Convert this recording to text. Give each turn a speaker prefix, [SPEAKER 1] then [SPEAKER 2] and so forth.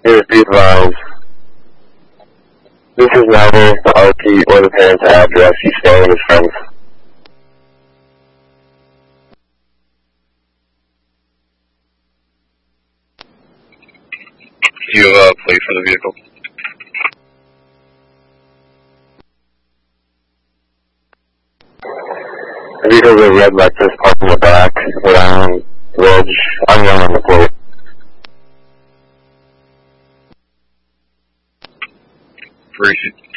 [SPEAKER 1] Here, be advised. This is neither the RP or the parent's address. He's staying with his friends.
[SPEAKER 2] Do you have a plate for the vehicle?
[SPEAKER 1] The vehicle's a red Lexus parked in the back, around Ridge, unknown on the plate.
[SPEAKER 2] Appreciate it.